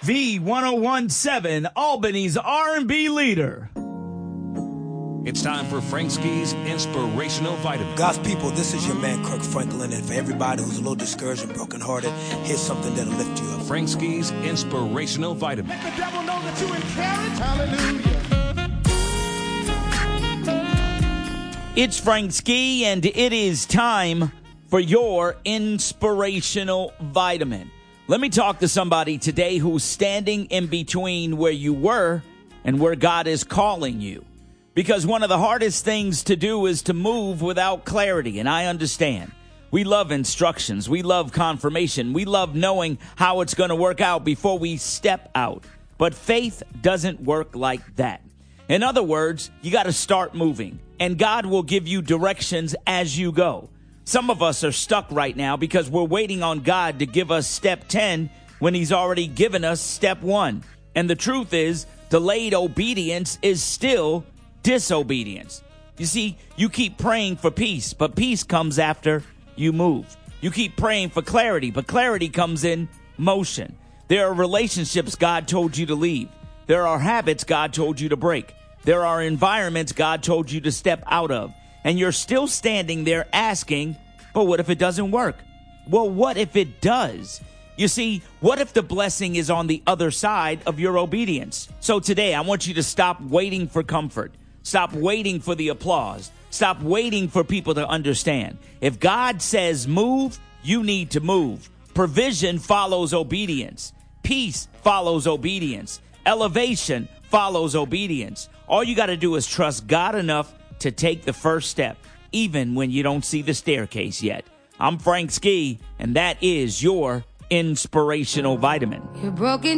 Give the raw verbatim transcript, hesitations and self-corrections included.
The one oh one point seven Albany's R and B leader. It's time for Frank Ski's Inspirational Vitamin. God's people, this is your man Kirk Franklin, and for everybody who's a little discouraged and brokenhearted, here's something that'll lift you up. Frank Ski's Inspirational Vitamin. Let the devil know that you in carriage. Hallelujah. It's Frank Ski, and it is time for your Inspirational Vitamin. Let me talk to somebody today who's standing in between where you were and where God is calling you. Because one of the hardest things to do is to move without clarity, and I understand. We love instructions. We love confirmation. We love knowing how it's going to work out before we step out. But faith doesn't work like that. In other words, you got to start moving, and God will give you directions as you go. Some of us are stuck right now because we're waiting on God to give us step ten when he's already given us step one. And the truth is, delayed obedience is still disobedience. You see, you keep praying for peace, but peace comes after you move. You keep praying for clarity, but clarity comes in motion. There are relationships God told you to leave. There are habits God told you to break. There are environments God told you to step out of. And you're still standing there asking, but what if it doesn't work? Well, what if it does? You see, what if the blessing is on the other side of your obedience? So today, I want you to stop waiting for comfort. Stop waiting for the applause. Stop waiting for people to understand. If God says move, you need to move. Provision follows obedience. Peace follows obedience. Elevation follows obedience. All you got to do is trust God enough to take the first step, even when you don't see the staircase yet. I'm Frank Ski, and that is your Inspirational Vitamin. You're broken.